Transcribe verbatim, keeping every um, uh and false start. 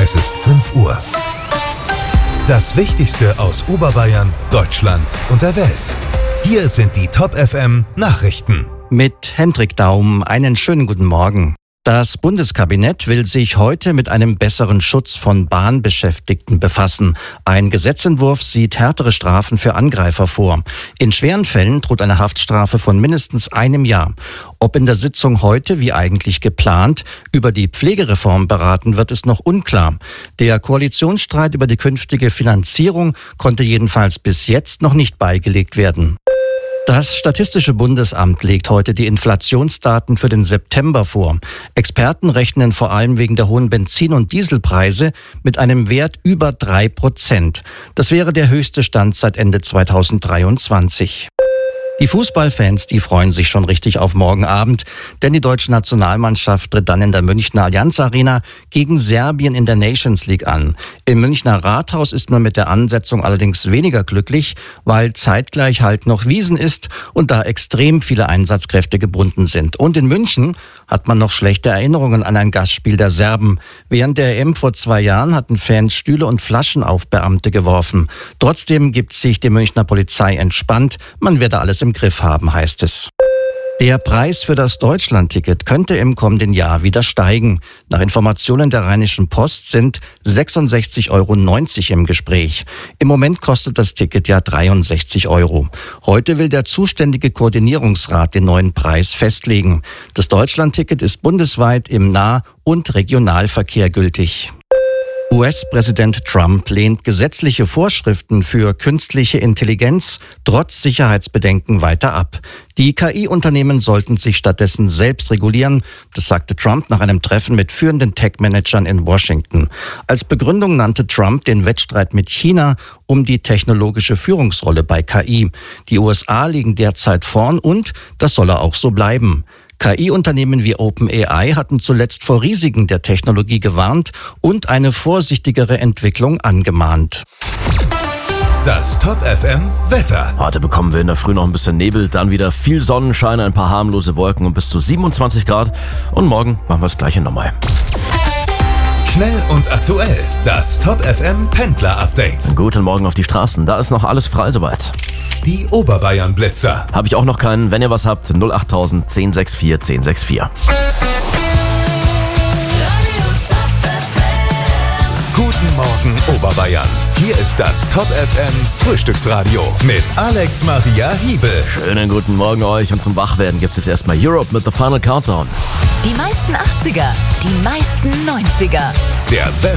Es ist fünf Uhr. Das Wichtigste aus Oberbayern, Deutschland und der Welt. Hier sind die Top F M Nachrichten. Mit Hendrik Daum einen schönen guten Morgen. Das Bundeskabinett will sich heute mit einem besseren Schutz von Bahnbeschäftigten befassen. Ein Gesetzentwurf sieht härtere Strafen für Angreifer vor. In schweren Fällen droht eine Haftstrafe von mindestens einem Jahr. Ob in der Sitzung heute, wie eigentlich geplant, über die Pflegereform beraten wird, ist noch unklar. Der Koalitionsstreit über die künftige Finanzierung konnte jedenfalls bis jetzt noch nicht beigelegt werden. Das Statistische Bundesamt legt heute die Inflationsdaten für den September vor. Experten rechnen vor allem wegen der hohen Benzin- und Dieselpreise mit einem Wert über drei Prozent. Das wäre der höchste Stand seit Ende zweitausenddreiundzwanzig. Die Fußballfans, die freuen sich schon richtig auf morgen Abend, denn die deutsche Nationalmannschaft tritt dann in der Münchner Allianz Arena gegen Serbien in der Nations League an. Im Münchner Rathaus ist man mit der Ansetzung allerdings weniger glücklich, weil zeitgleich halt noch Wiesn ist und da extrem viele Einsatzkräfte gebunden sind. Und in München hat man noch schlechte Erinnerungen an ein Gastspiel der Serben. Während der E M vor zwei Jahren hatten Fans Stühle und Flaschen auf Beamte geworfen. Trotzdem gibt sich die Münchner Polizei entspannt. Man werde alles im Griff haben, heißt es. Der Preis für das Deutschlandticket könnte im kommenden Jahr wieder steigen. Nach Informationen der Rheinischen Post sind sechsundsechzig Euro neunzig im Gespräch. Im Moment kostet das Ticket ja dreiundsechzig Euro. Heute will der zuständige Koordinierungsrat den neuen Preis festlegen. Das Deutschlandticket ist bundesweit im Nah- und Regionalverkehr gültig. U S-Präsident Trump lehnt gesetzliche Vorschriften für künstliche Intelligenz trotz Sicherheitsbedenken weiter ab. Die K I-Unternehmen sollten sich stattdessen selbst regulieren, das sagte Trump nach einem Treffen mit führenden Tech-Managern in Washington. Als Begründung nannte Trump den Wettstreit mit China um die technologische Führungsrolle bei K I. Die U S A liegen derzeit vorn und das solle auch so bleiben. K I-Unternehmen wie OpenAI hatten zuletzt vor Risiken der Technologie gewarnt und eine vorsichtigere Entwicklung angemahnt. Das Top F M Wetter. Heute bekommen wir in der Früh noch ein bisschen Nebel, dann wieder viel Sonnenschein, ein paar harmlose Wolken und bis zu siebenundzwanzig Grad. Und morgen machen wir das gleiche nochmal. Schnell und aktuell. Das Top F M Pendler Update. Guten Morgen auf die Straßen. Da ist noch alles frei soweit. Die Oberbayern Blitzer. Habe ich auch noch keinen. Wenn ihr was habt, null acht tausend, zehn sechs vier, zehn sechs vier. Guten Morgen Oberbayern. Hier ist das Top F M Frühstücksradio mit Alex Maria Hiebel. Schönen guten Morgen euch und zum Wachwerden gibt's jetzt erstmal Europe mit The Final Countdown. Die meisten achtziger, die meisten neunziger. Der beste